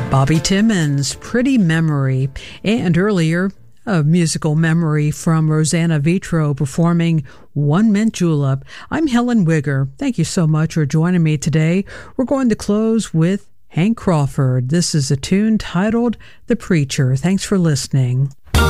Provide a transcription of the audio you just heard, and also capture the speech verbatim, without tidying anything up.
Bobby Timmons, Pretty Memory, and earlier, a musical memory from Rosanna Vitro performing One Mint Julep. I'm Helen Wigger. Thank you so much for joining me today. We're going to close with Hank Crawford. This is a tune titled The Preacher. Thanks for listening.